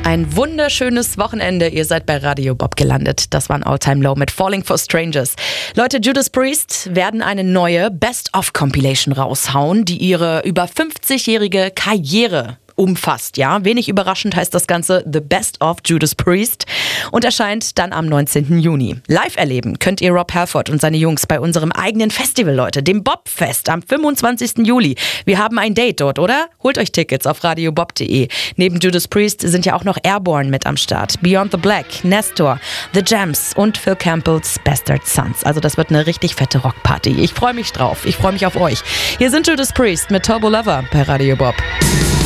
Ein wunderschönes Wochenende. Ihr seid bei Radio Bob gelandet. Das war ein All-Time Low mit Falling for Strangers. Leute, Judas Priest werden eine neue Best-of-Compilation raushauen, die ihre über 50-jährige Karriere umfasst, ja. Wenig überraschend heißt das Ganze The Best of Judas Priest und erscheint dann am 19. Juni. Live erleben könnt ihr Rob Halford und seine Jungs bei unserem eigenen Festival, Leute, dem Bobfest am 25. Juli. Wir haben ein Date dort, oder? Holt euch Tickets auf radiobob.de. Neben Judas Priest sind ja auch noch Airborne mit am Start, Beyond the Black, Nestor, The Jams und Phil Campbells Bastard Sons. Also das wird eine richtig fette Rockparty. Ich freue mich drauf. Ich freue mich auf euch. Hier sind Judas Priest mit Turbo Lover bei Radio Bob.